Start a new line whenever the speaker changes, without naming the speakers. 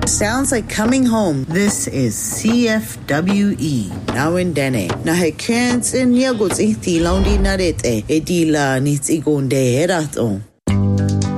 Sounds like coming home. This is CFWE. Now in Dene. Na he kens in yagots ihti laundi narete. Edila nits igonde heraton.